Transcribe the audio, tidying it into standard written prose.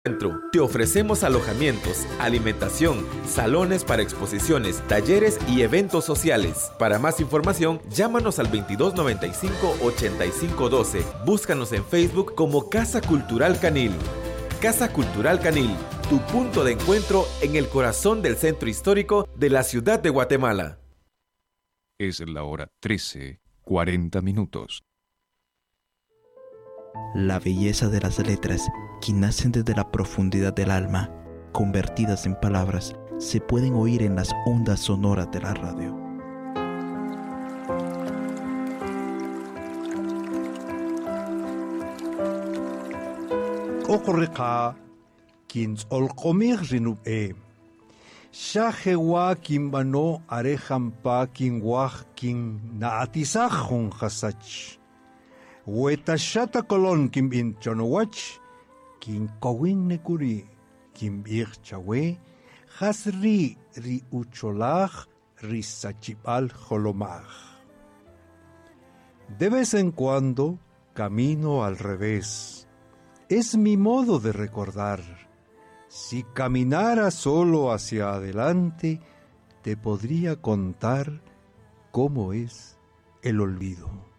Te ofrecemos alojamientos, alimentación, salones para exposiciones, talleres y eventos sociales. Para más información, llámanos al 2295-8512. Búscanos en Facebook como Casa Cultural Canil. Casa Cultural Canil, tu punto de encuentro en el corazón del centro histórico de la ciudad de Guatemala. Es la hora 13:40. La belleza de las letras, que nacen desde la profundidad del alma, convertidas en palabras, se pueden oír en las ondas sonoras de la radio. Okoreka, kins olkomir rinube. Shahewa kimbano arejampa kinwaj kin naatisajun hasach. Huetashata colon kim in chonowach, kim kowin nekuri, kim irchawe, hasri ri ucholaj, ri sachipal jolomaj. De vez en cuando camino al revés. Es mi modo de recordar. Si caminara solo hacia adelante, te podría contar cómo es el olvido.